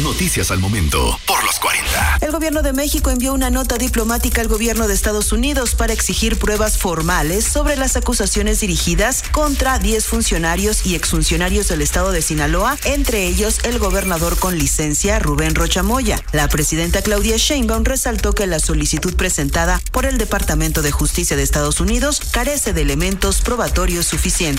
Noticias al momento por los 40. El gobierno de México envió una nota diplomática al gobierno de Estados Unidos para exigir pruebas formales sobre las acusaciones dirigidas contra 10 funcionarios y exfuncionarios del estado de Sinaloa, entre ellos el gobernador con licencia Rubén Rocha Moya. La presidenta Claudia Sheinbaum resaltó que la solicitud presentada por el Departamento de Justicia de Estados Unidos carece de elementos probatorios suficientes.